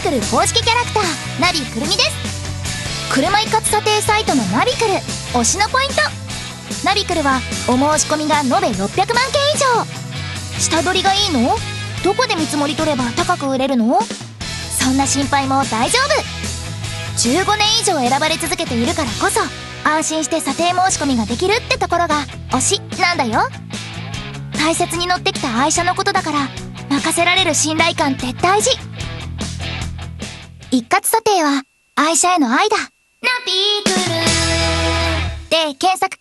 クル公式キャラクターナビくるみです。車一括査定サイトのナビクル推しのポイント。ナビクルはお申し込みが延べ600万件以上。下取りがいいの？どこで見積もり取れば高く売れるの？そんな心配も大丈夫。15年以上選ばれ続けているからこそ安心して査定申し込みができるってところが推しなんだよ。大切に乗ってきた愛車のことだから任せられる信頼感って大事。一括査定は愛車への愛だ。ナビクルで検索